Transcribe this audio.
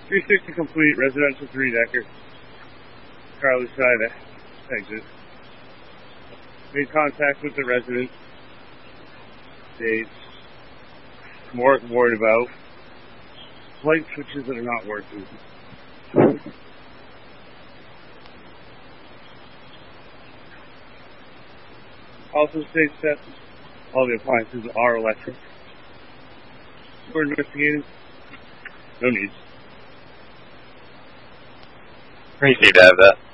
360 complete, residential 3-decker. Charlie side exit. Made contact with the resident. States. More worried about light switches that are not working. Also states that all the appliances are electric. We're investigating. No needs. Appreciate that.